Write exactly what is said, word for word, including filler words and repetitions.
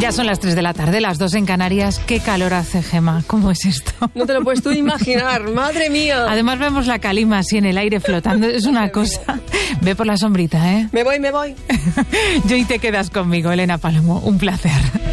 Ya son las tres de la tarde, las dos en Canarias. Qué calor hace, Gema. ¿Cómo es esto? No te lo puedes tú imaginar, madre mía. Además vemos la calima así en el aire flotando. Es una cosa. Ve por la sombrita, ¿eh? Me voy, me voy. Yo y te quedas conmigo, Elena Palomo. Un placer.